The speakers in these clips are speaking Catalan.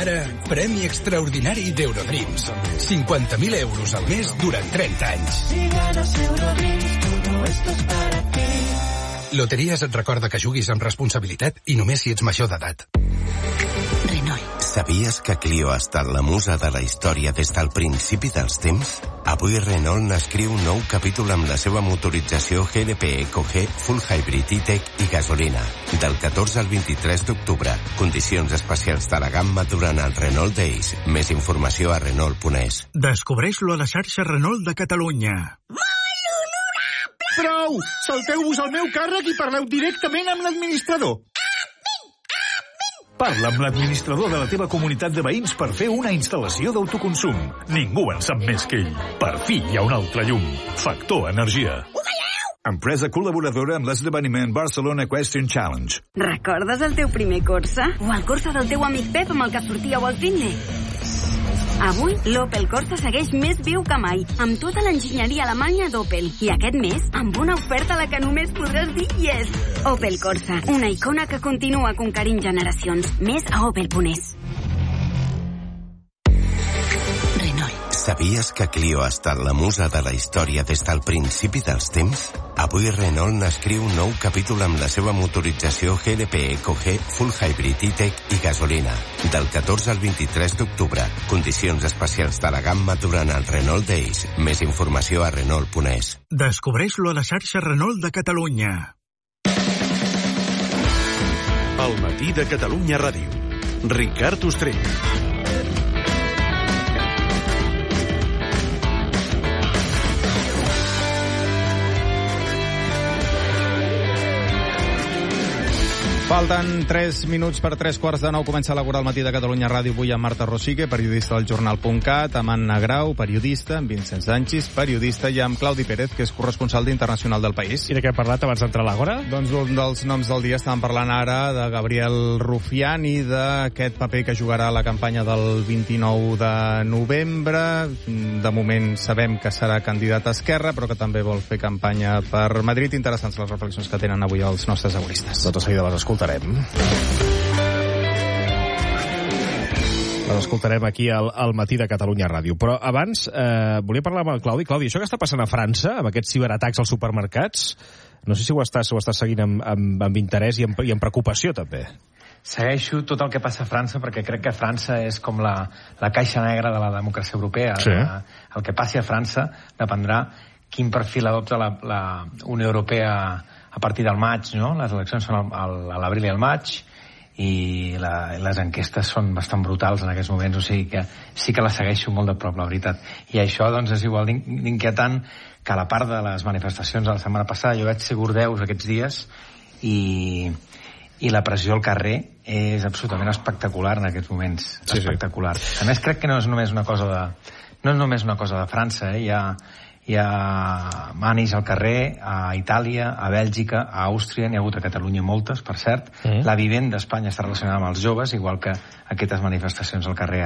ara, premi extraordinari d'Eurodreams. 50.000 euros al mes durant 30 anys. Si ganas Eurodreams, todo esto es para ti. Loteries et recorda que juguis amb responsabilitat i només si ets major d'edat. Renault. Sabies que Clio ha estat la musa de la història des del principi dels temps? Avui Renault n'escriu un nou capítol amb la seva motorització GLP Eco G, Full Hybrid E-Tech i gasolina. Del 14 al 23 d'octubre. Condicions especials de la gamma durant el Renault Days. Més informació a Renault.es. Descobreix-lo a la xarxa Renault de Catalunya. Prou! Salteu-vos al meu càrrec i parleu directament amb l'administrador. Parla amb l'administrador de la teva comunitat de veïns per fer una instal·lació d'autoconsum. Ningú en sap més que ell. Per fi hi ha un altre llum. Factor Energia. Empresa col·laboradora amb l'esdeveniment Barcelona Equestrian Challenge. Recordes el teu primer Corsa? O el Corsa del teu amic Pep amb el que sortíeu al Disney? Avui, l'Opel Corsa segueix més viu que mai, amb tota l'enginyeria alemanya d'Opel. I aquest mes, amb una oferta a la que només podràs dir yes. Opel Corsa, una icona que continua conquerint generacions. Més a opel.es. Sabies que Clio ha estat la musa de la història des del principi dels temps? Avui Renault n'escriu un nou capítol amb la seva motorització GLP Eco G, Full Hybrid E-Tech i gasolina. Del 14 al 23 d'octubre. Condicions especials de la gamma durant el Renault Days. Més informació a Renault.es. Descobreix-lo a la xarxa Renault de Catalunya. El matí de Catalunya Ràdio. Ricard Ostrell. Falten 3 minuts per 3:15. Comença l'Agora al matí de Catalunya Ràdio. Avui amb Marta Rosique, periodista del jornal.cat, amb Anna Grau, periodista, amb Vincent Sanchis, periodista, i amb Claudi Pérez, que és corresponsal d'Internacional del País. I de què ha parlat abans d'entrar a l'Agora? Doncs un dels noms del dia. Estàvem parlant ara de Gabriel Rufián i d'aquest paper que jugarà a la campanya del 29 de novembre. De moment sabem que serà candidat a Esquerra, però que també vol fer campanya per Madrid. Interessants les reflexions que tenen avui els nostres agoristes. Tot seguida les escoltarem. Les escoltarem aquí al matí de Catalunya Ràdio. Però abans volia parlar amb el Claudi. Claudi, això que està passant a França, amb aquests ciberatacs als supermercats, no sé si ho estàs seguint amb interès i amb preocupació, també. Segueixo tot el que passa a França, perquè crec que França és com la caixa negra de la democràcia europea. Sí. El que passi a França dependrà quin perfil adopta la Unió Europea a partir del maig, no? Les eleccions són a l'abril i al maig, i les enquestes són bastant brutals en aquests moments, o sigui que sí que la segueixo molt de prop, la veritat. I això doncs és igual d'inquietant que a la part de les manifestacions de la setmana passada. Jo vaig ser a Bordeus aquests dies i la pressió al carrer és absolutament espectacular en aquests moments. Sí, espectacular. Sí. A més, crec que no és només una cosa de França, hi ha manis al carrer a Itàlia, a Bèlgica, a Àustria, n'hi ha hagut a Catalunya moltes, per cert. La vivenda a Espanya està relacionada amb els joves, igual que aquestes manifestacions al carrer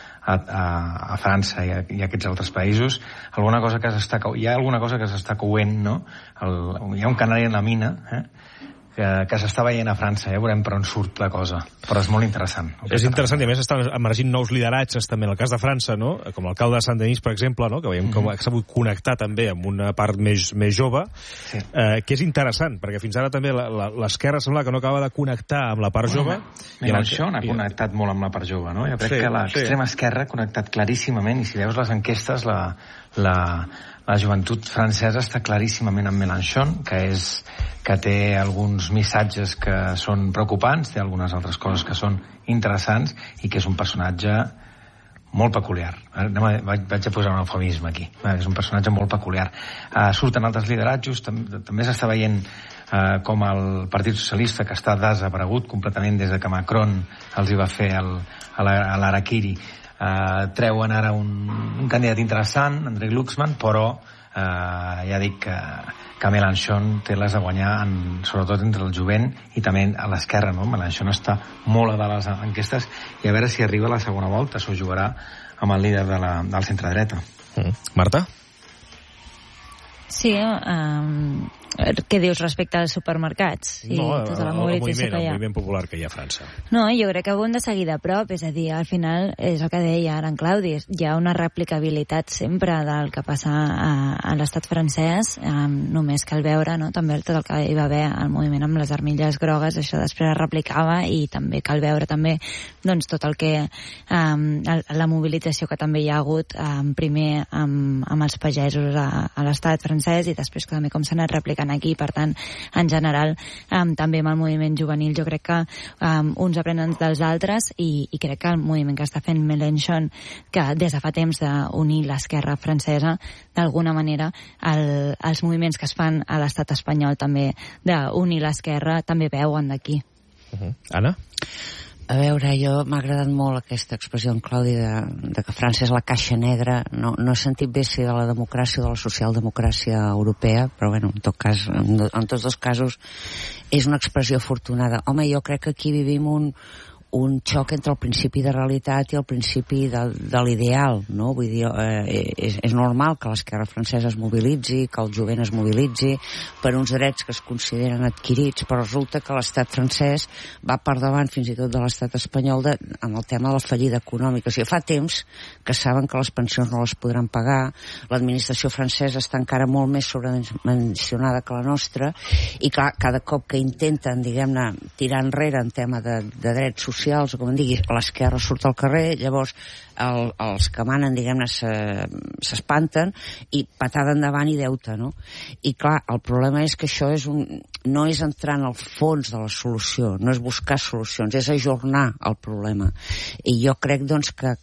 a França i a aquests altres països. Hi ha alguna cosa que s'està coent, no? Hi ha un canari en la mina, que s'està veient a França, veurem per on surt la cosa, però és molt interessant. És interessant, i a més estan emergint nous lideratges també en el cas de França, no? Com l'alcalde de Saint-Denis, per exemple, no? Que veiem com s'ha pogut connectar també amb una part més jove, sí. Que és interessant, perquè fins ara també l'esquerra sembla que no acaba de connectar amb la part jove. Mélenchon ha connectat molt amb la part jove, no? Jo crec que l'extrema esquerra ha connectat claríssimament, i si veus les enquestes, la joventut francesa està claríssimament amb Mélenchon, que té alguns missatges que són preocupants, té algunes altres coses que són interessants, i que és un personatge molt peculiar. Vaig a posar un eufemisme aquí. És un personatge molt peculiar. Surten altres lideratges, també s'està veient com el Partit Socialista, que està desaparegut completament des de que Macron els hi va fer l'Harakiri, treuen ara un candidat interessant, André Glucksmann, però ja dic que Mélenchon té les de guanyar, sobretot entre el jovent i també a l'esquerra, no? Mélenchon està molt a dalt a les enquestes, i a veure si arriba a la segona volta, s'ho jugarà amb el líder del centre-dreta. Marta? Sí, què dius respecte als supermercats? Sí, tota la mobilització que hi ha. El moviment popular que hi ha a França. No, jo crec que ho hem de seguir de prop, és a dir, al final, és el que deia ara en Claudi, hi ha una replicabilitat sempre del que passa a l'estat francès, només cal veure, no?, també tot el que hi va haver al moviment amb les armilles grogues, això després es replicava, i també cal veure també, doncs, tot el que la mobilització que també hi ha hagut primer amb els pagesos a l'estat francès i després també com s'ha anat replicant aquí. Per tant, en general, també amb el moviment juvenil, jo crec que uns aprenen dels altres i crec que el moviment que està fent Mélenchon, que des de fa temps d'unir l'esquerra francesa, d'alguna manera els moviments que es fan a l'estat espanyol també d'unir l'esquerra també veuen d'aquí. Anna? A veure, jo m'ha agradat molt aquesta expressió en Claudi de que França és la caixa negra. No he sentit bé si de la democràcia o de la socialdemocràcia europea, però bueno, en tot cas, en tots dos casos és una expressió afortunada. Home, jo crec que aquí vivim un xoc entre el principi de realitat i el principi de l'ideal, no? Vull dir, és normal que l'esquerra francesa es mobilitzi, que el jovent es mobilitzi per uns drets que es consideren adquirits, però resulta que l'estat francès va per davant fins i tot de l'estat espanyol amb el tema de la fallida econòmica. O sigui, fa temps que saben que les pensions no les podran pagar, l'administració francesa està encara molt més sobredimensionada que la nostra, i clar, cada cop que intenten, diguem-ne, tirar enrere en tema de drets socials, o com en digui, l'esquerra surt al carrer, llavors els que manen, diguem-ne, s'espanten i patada endavant i deute, no? I clar, el problema és que això no és entrar en el fons de la solució, no és buscar solucions, és ajornar el problema. I jo crec, doncs, que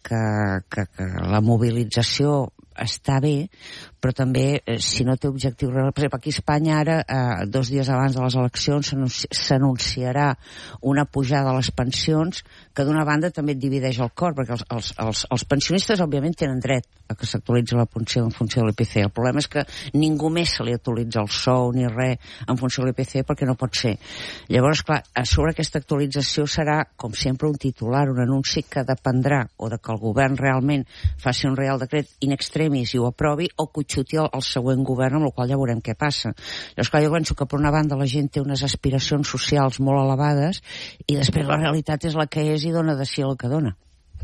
la mobilització està bé, però també, si no té objectiu real, per exemple, aquí a Espanya ara, 2 dies abans de les eleccions, s'anunciarà una pujada a les pensions que d'una banda també et divideix el cor, perquè els pensionistes òbviament tenen dret a que s'actualitzi la pensió en funció de l'IPC. El problema és que ningú més se li actualitza el sou ni res en funció de l'IPC perquè no pot ser. Llavors, clar, a sobre aquesta actualització serà, com sempre, un titular, un anunci que dependrà o de que el govern realment faci un real decret in extremis i ho aprovi, o que ho xuti el següent govern, amb el qual ja veurem què passa. Llavors, clar, jo penso que per una banda la gent té unes aspiracions socials molt elevades i després la realitat és la que és i dona de si el que dona.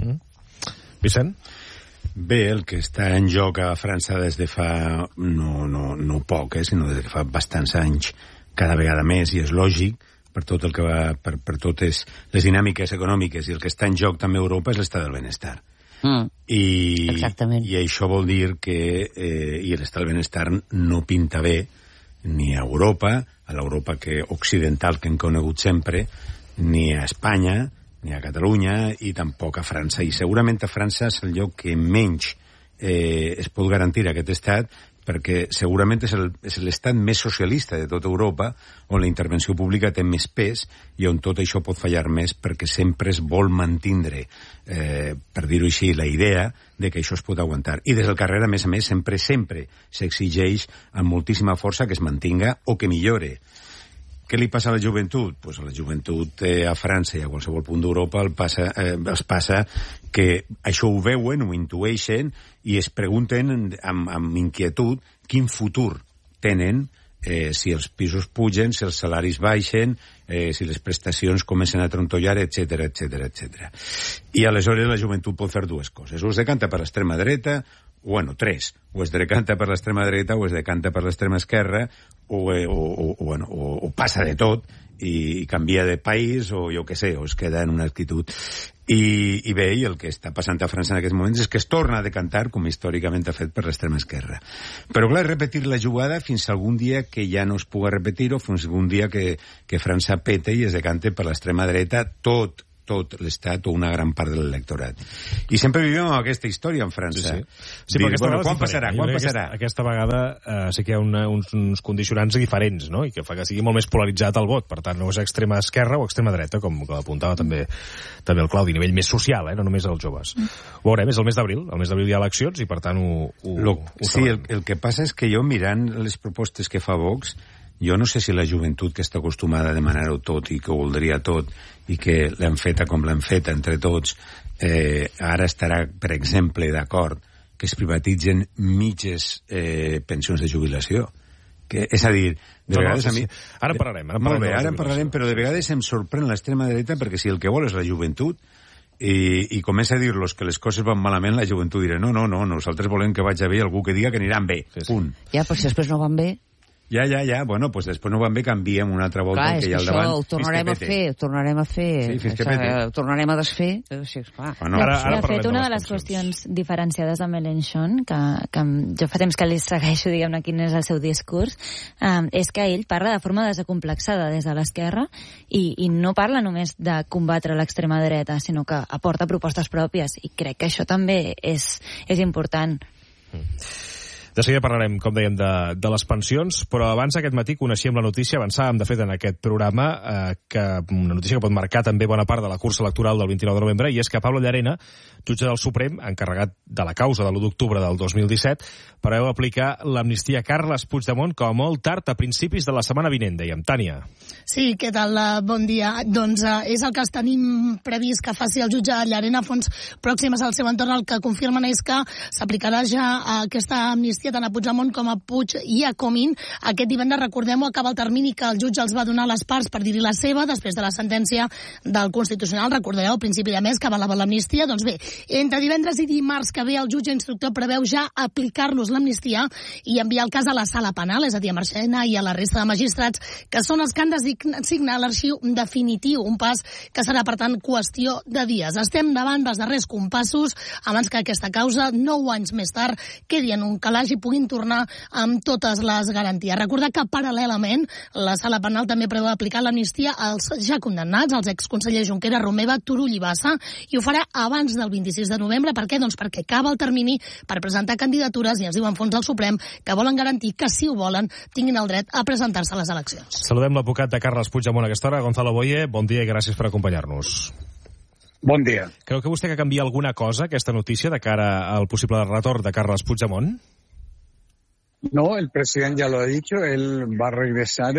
Vicent? Bé, el que està en joc a França des de fa no poc, sinó des de fa bastants anys, cada vegada més, i és lògic, per tot el que va, per totes les dinàmiques econòmiques, i el que està en joc també a Europa és l'estat del benestar. Exactament. I això vol dir que i l'estat del benestar no pinta bé ni a Europa, a l'Europa occidental que hem conegut sempre, ni a Espanya, ni a Catalunya, i tampoc a França. I segurament a França és el lloc que menys es pot garantir aquest estat, perquè segurament és l'estat més socialista de tota Europa, on la intervenció pública té més pes i on tot això pot fallar més, perquè sempre es vol mantindre, per dir-ho així, la idea de que això es pot aguantar. I des del carrer, a més, sempre s'exigeix amb moltíssima força que es mantinga o que millore. Què li passa a la joventut? Pues a la joventut a França i a qualsevol punt d'Europa els passa que això ho veuen, ho intueixen i es pregunten amb inquietud quin futur tenen si els pisos pugen, si els salaris baixen, si les prestacions comencen a trontollar, etc etc. I aleshores la joventut pot fer 2 coses. O es decanta per l'extrema dreta, bueno, 3. O es decanta per l'extrema dreta, o es decanta per l'extrema esquerra, o passa de tot i canvia de país, o jo què sé, o es queda en una actitud. I bé, i el que està passant a França en aquests moments és que es torna a decantar, com històricament ha fet, per l'extrema esquerra. Però clar, repetir la jugada fins algun dia que ja no es pugui repetir, o fins algun dia que França pete i es decante per l'extrema dreta tot l'estat o una gran part de l'electorat. I sempre vivim amb aquesta història en França. Sí, però aquesta vegada quan passarà? Aquesta vegada sí que hi ha uns condicionants diferents, no? I que fa que sigui molt més polaritzat el vot. Per tant, no és extrema esquerra o extrema dreta, com apuntava també el Claudi, a nivell més social, no només els joves. Ho veurem, és el mes d'abril. El mes d'abril hi ha eleccions i, per tant, Sí, el que passa és que jo, mirant les propostes que fa Vox, jo no sé si la joventut que està acostumada a demanar-ho tot i que ho voldria tot i que l'hem feta com l'hem feta entre tots, ara estarà, per exemple, d'acord que es privatitzen mitges pensions de jubilació. És a dir, de vegades a mi... Ara en parlarem. Molt bé, ara en parlarem, però de vegades em sorprèn l'extrema dreta perquè si el que vol és la joventut i comença a dir-los que les coses van malament, la joventut dirà no, nosaltres volem que vagi bé algú que diga que aniran bé, punt. Ja, però si després no van bé... Ja, bueno, pues després no van bé, canviem una altra volta. Clar, és que això ho tornarem a fer, Sí, tornarem a desfer. Sí, clar. Bueno, de fet, una de les qüestions diferenciades de Mélenchon, que jo fa temps que li segueixo, diguem-ne, quin és el seu discurs, és que ell parla de forma desacomplexada des de l'esquerra i no parla només de combatre l'extrema dreta, sinó que aporta propostes pròpies, i crec que això també és important. De seguida parlarem, com dèiem, de les pensions, però abans aquest matí coneixíem la notícia, avançàvem de fet en aquest programa, una notícia que pot marcar també bona part de la cursa electoral del 29 de novembre, i és que Pablo Llarena, jutge del Suprem, encarregat de la causa de l'1 d'octubre del 2017, preveu aplicar l'amnistia a Carles Puigdemont com a molt tard a principis de la setmana vinent, dèiem. Tània. Sí, què tal? Bon dia. Doncs és el que tenim previst que faci el jutge Llarena. Fonts pròximes al seu entorn el que confirmen és que s'aplicarà ja aquesta amnistia tant a Puigdemont com a Puig i a Comín. Aquest divendres, recordem-ho, acaba el termini que el jutge els va donar a les parts per dir-hi la seva després de la sentència del Constitucional. Recordeu, al principi de mes que avalava l'amnistia. Doncs bé, entre divendres i dimarts que ve el jutge instructor preveu ja aplicar-los l'amnistia i enviar el cas a la sala penal, és a dir, a Marchena i a la resta de magistrats, que són els que han de signar l'arxiu definitiu, un pas que serà, per tant, qüestió de dies. Estem davant dels darrers compassos abans que aquesta causa, 9 anys més tard, quedi en un calaix i puguin tornar amb totes les garanties. Recordar que, paral·lelament, la sala penal també preveu aplicar l'amnistia als ja condemnats, als exconsellers Junqueras, Romeva, Turull i Bassa, i ho farà abans del 26 de novembre. Per què? Doncs perquè acaba el termini per presentar candidatures i ens diuen fons del Suprem que volen garantir que, si ho volen, tinguin el dret a presentar-se a les eleccions. Saludem l'advocat de Carles Puigdemont a aquesta hora, Gonzalo Boye. Bon dia i gràcies per acompanyar-nos. Bon dia. Creu que vostè que canvia alguna cosa aquesta notícia de cara al possible retorn de Carles Puigdemont? No, el presidente ya lo ha dicho, él va a regresar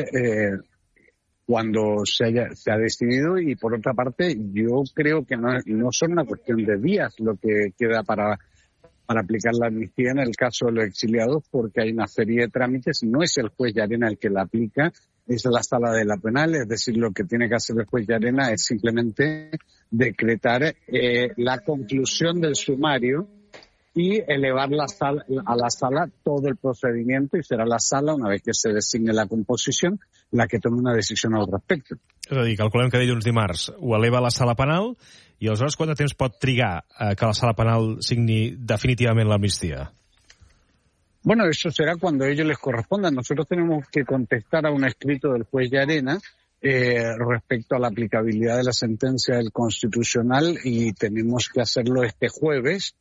cuando se ha decidido, y por otra parte yo creo que no son una cuestión de días lo que queda para aplicar la amnistía en el caso de los exiliados, porque hay una serie de trámites. No es el juez Llarena el que la aplica, es la sala de la penal, es decir, lo que tiene que hacer el juez Llarena es simplemente decretar la conclusión del sumario y elevar a la sala todo el procedimiento, y será la sala, una vez que se designe la composición, la que tome una decisió al respecte. És a dir, calculem que dilluns dimarts ho eleva a la sala penal, i aleshores quant de temps pot trigar que la sala penal signi definitivament l'amnistia? Bueno, eso será cuando a ellos les corresponda. Nosotros tenemos que contestar a un escrito del juez Llarena respecto a la aplicabilidad de la sentencia del Constitucional, y tenemos que hacerlo este jueves,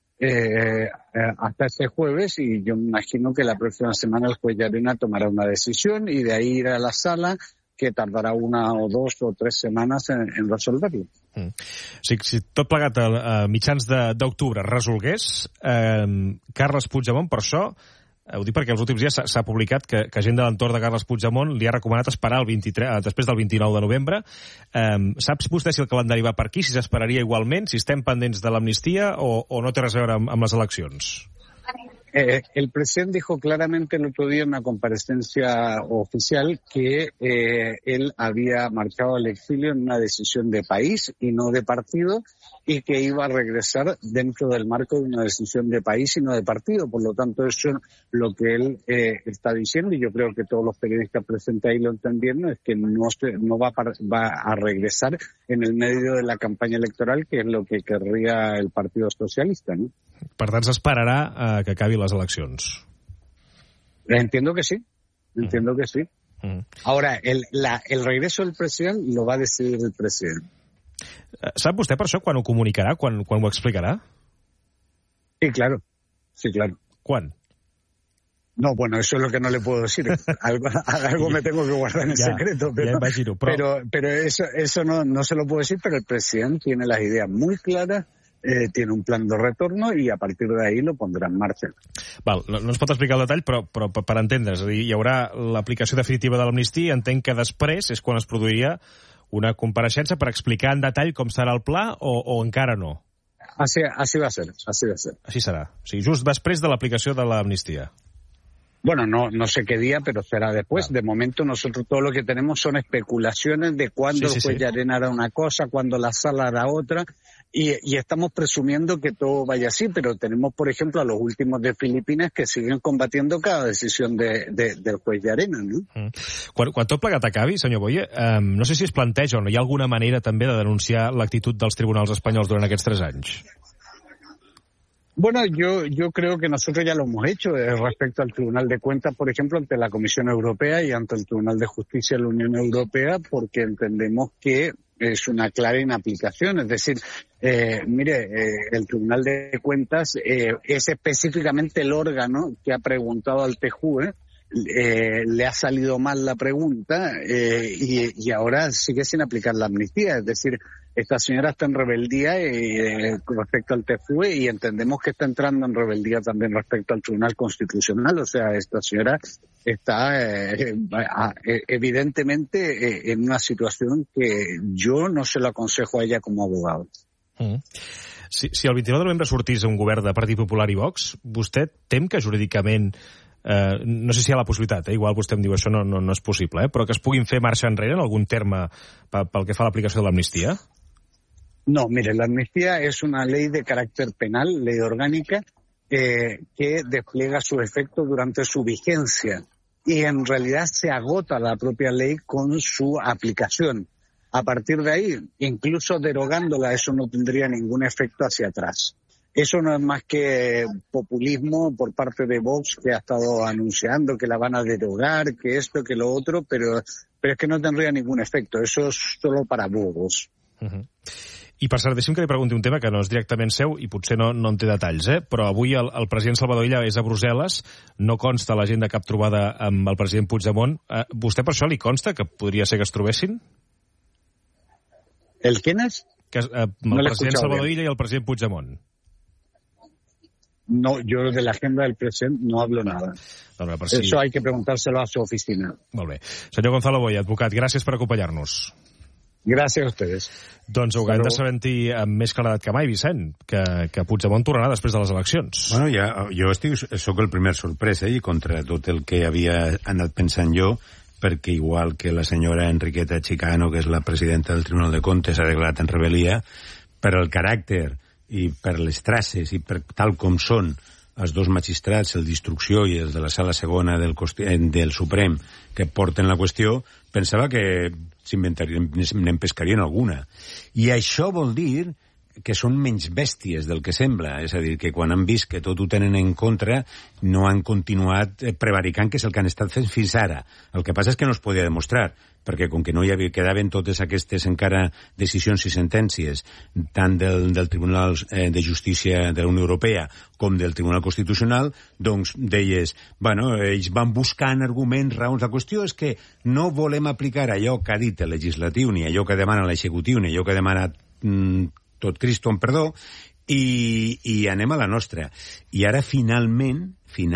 hasta este jueves, y yo me imagino que la próxima semana el juez Llarena tomará una decisión y de ahí irá a la sala, que tardarà 1 o 2 o 3 setmanes en resolver-lo. Si tot plegat a mitjans d'octubre resolgués, Carles Puigdemont, per això, ho dic perquè els últims dies s'ha publicat que gent de l'entorn de Carles Puigdemont li ha recomanat esperar després del 29 de novembre. Saps vostè si el calendari va per aquí, si s'esperaria igualment, si estem pendents de l'amnistia o no té res a veure amb les eleccions? El presidente dijo claramente el otro día en una comparecencia oficial que él había marchado al exilio en una decisión de país y no de partido, y que iba a regresar dentro del marco de una decisión de país y no de partido. Por lo tanto, eso es lo que él está diciendo, y yo creo que todos los periodistas presentes ahí lo entendieron, es que no va a regresar en el medio de la campaña electoral, que es lo que querría el Partido Socialista, ¿no? Per tant, s'esperarà que acabi les eleccions. Entiendo que sí. Que sí. Ahora, el regreso del presidente lo va a decidir el presidente. Sap vostè per això quan ho comunicarà, quan ho explicarà? Sí, claro. ¿Quan? No, bueno, eso es lo que no le puedo decir. Algo me tengo que guardar en secreto. Pero eso no se lo puedo decir, pero el presidente tiene las ideas muy claras, tiene un plan de retorno, i a partir d'ahí lo pondrà en marxa. Val, no ens pot explicar el detall, però per entendre, és a dir, hi haurà l'aplicació definitiva de l'amnistia, entenc que després és quan es produiria una compareixença per explicar en detall com serà el pla, o encara no? Así va a ser. Així serà. O sigui, just després de l'aplicació de l'amnistia. Bueno, no sé qué día, pero será después. De momento nosotros todo lo que tenemos son especulaciones de cuándo el juez Llarena hará una cosa, cuándo la sala hará otra, y estamos presumiendo que todo vaya así, pero tenemos, por ejemplo, a los últimos de Filipinas que siguen combatiendo cada decisión del juez Llarena, no? Quan tot plegat acabi, senyor Boye, no sé si es planteja o no hi ha alguna manera també de denunciar l'actitud dels tribunals espanyols durant aquests 3 anys. Bueno, yo creo que nosotros ya lo hemos hecho respecto al Tribunal de Cuentas, por ejemplo, ante la Comisión Europea y ante el Tribunal de Justicia de la Unión Europea, porque entendemos que es una clara inaplicación. Es decir, el Tribunal de Cuentas es específicamente el órgano que ha preguntado al TJUE, le ha salido mal la pregunta y ahora sigue sin aplicar la amnistía. Es decir, esta señora está en rebeldía respecto al TFUE y entendemos que está entrando en rebeldía también respecto al Tribunal Constitucional. O sea, esta señora está evidentemente en una situación que yo no se lo aconsejo a ella como abogado. Si el 29 de novembre sortís un govern de Partit Popular i Vox, vostè tem que jurídicament no sé si hi ha la possibilitat, igual vostè em diu això no és possible, però que es puguin fer marxa enrere en algun terme pel que fa a l'aplicació de l'amnistia? No, mire, la amnistía es una ley de carácter penal, ley orgánica, que despliega su efecto durante su vigencia y en realidad se agota la propia ley con su aplicación. A partir de ahí, incluso derogándola, eso no tendría ningún efecto hacia atrás. Eso no es más que populismo por parte de Vox, que ha estado anunciando que la van a derogar, que esto, que lo otro, pero es que no tendría ningún efecto. Eso es solo para bobos. I per cert, deixi'm que li pregunti un tema que no és directament seu i potser no en té detalls, però avui el president Salvador Illa és a Brussel·les, no consta a l'agenda cap trobada amb el president Puigdemont. Vostè per això li consta que podria ser que es trobessin? ¿El quién es? El president Salvador Illa i el president Puigdemont. No, yo de la agenda del presidente no hablo nada. Eso hay que preguntárselo a su oficina. Molt bé. Senyor Gonzalo Boye, advocat, gràcies per acompanyar-nos. Gràcies a ustedes. Doncs ho acabem de saber amb més claredat que mai, Vicent, que Puigdemont tornarà després de les eleccions. Bueno, jo sóc el primer sorprès, i contra tot el que havia anat pensant jo, perquè igual que la senyora Enriqueta Chicano, que és la presidenta del Tribunal de Comptes, ha declarat en rebel·lia, per el caràcter i per les traces i per tal com són els dos magistrats, el d'instrucció i el de la sala segona del Suprem, que porten la qüestió, pensava que n'en pescarien alguna. I això vol dir que són menys bèsties del que sembla, és a dir, que quan han vist que tot ho tenen en contra no han continuat prevaricant, que és el que han estat fent fins ara. El que passa és que no es podia demostrar, perquè com que no hi havia, quedaven totes aquestes encara decisions i sentències, tant del Tribunal de Justícia de la Unió Europea com del Tribunal Constitucional, doncs deies, bueno, ells van buscant arguments, raons. La qüestió és que no volem aplicar allò que ha dit el legislatiu, ni allò que demana l'executiu, ni allò que demana tot Cristo en perdó, i anem a la nostra. I ara, finalment,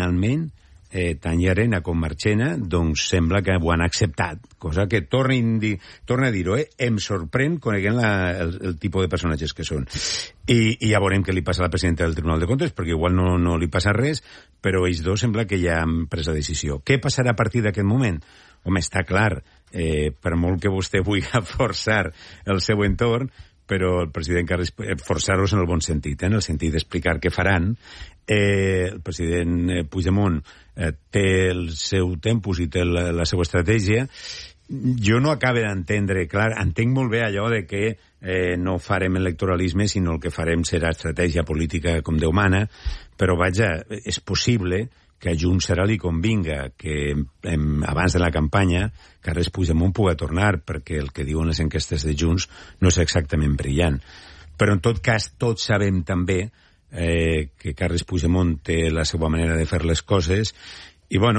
tant Llarena com Marchena, doncs sembla que ho han acceptat, cosa que, torna a dir-ho, em sorprèn coneguent el tipus de personatges que són. I ja veurem què li passa a la presidenta del Tribunal de Comptes, perquè igual no li passa res, però ells dos sembla que ja han pres la decisió. Què passarà a partir d'aquest moment? Home, està clar, per molt que vostè vulgui forçar el seu entorn, però el president Carles, forçar-los en el bon sentit, en el sentit d'explicar què faran. El president Puigdemont té el seu tempus i té la seva estratègia. Jo no acabo d'entendre, clar, entenc molt bé allò de que no farem electoralisme, sinó el que farem serà estratègia política com Déu mana, però vaja, és possible que a Junts serà li convinga que abans de la campanya Carles Puigdemont pugui tornar, perquè el que diuen les enquestes de Junts no és exactament brillant. Però en tot cas tots sabem també que Carles Puigdemont té la seva manera de fer les coses i bueno,